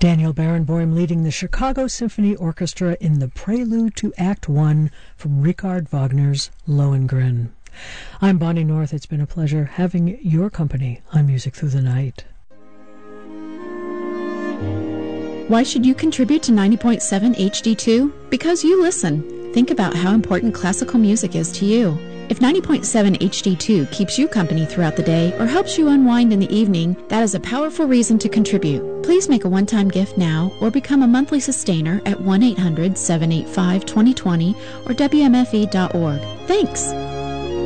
Daniel Barenboim leading the Chicago Symphony Orchestra in the prelude to Act One from Richard Wagner's Lohengrin. I'm Bonnie North. It's been a pleasure having your company on Music Through the Night. Why should you contribute to 90.7 HD2? Because you listen. Think about how important classical music is to you. If 90.7 HD2 keeps you company throughout the day or helps you unwind in the evening, that is a powerful reason to contribute. Please make a one-time gift now or become a monthly sustainer at 1-800-785-2020 or WMFE.org. Thanks!